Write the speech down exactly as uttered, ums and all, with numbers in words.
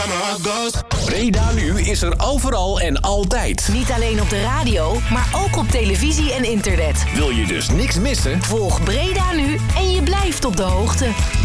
time my heart goes. Breda Nu is er overal en altijd. Niet alleen op de radio, maar ook op televisie en internet. Wil je dus niks missen? Volg Breda Nu en je blijft op de hoogte.